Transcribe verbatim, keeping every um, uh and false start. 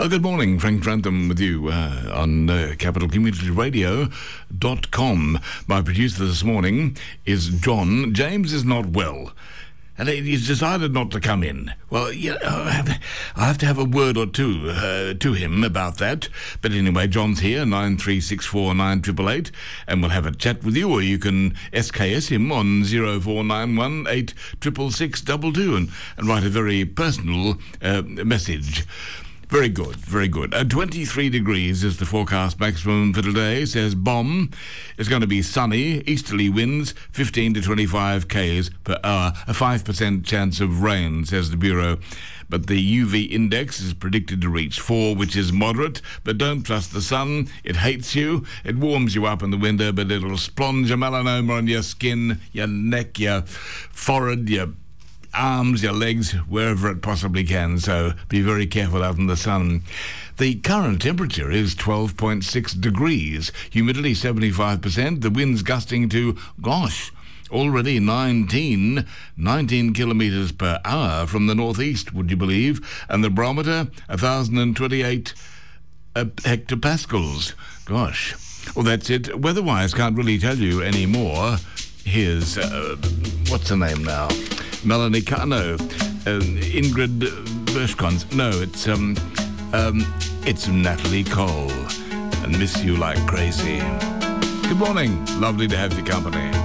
Uh, good morning, Frank Grantham with you uh, on uh, capital community radio dot com. My producer this morning is John. James is not well, and he's decided not to come in. Well, yeah, I have to have a word or two uh, to him about that. But anyway, John's here, nine three six four nine eight eight eight, and we'll have a chat with you, or you can S K S him on zero four nine one eight six six six two two and, and write a very personal uh, message. Very good, very good. Uh, twenty-three degrees is the forecast maximum for today, says Bomb. It's going to be sunny, easterly winds, fifteen to twenty-five k's per hour. A five percent chance of rain, says the Bureau. But the U V index is predicted to reach four, which is moderate. But don't trust the sun. It hates you. It warms you up in the winter, but it'll splonge a melanoma on your skin, your neck, your forehead, your arms, your legs, wherever it possibly can, so be very careful out in the sun. The current temperature is twelve point six degrees, humidity seventy-five percent, the winds gusting to, gosh, already nineteen, nineteen kilometres per hour from the northeast, would you believe, and the barometer, one thousand twenty-eight uh, hectopascals. Gosh. Well, that's it. Weather-wise, can't really tell you any more. Here's, uh, what's her name now? Melanie Carno, uh, Ingrid Bershkons. No, it's um, um, it's Natalie Cole, and Miss You Like Crazy. Good morning. Lovely to have your company.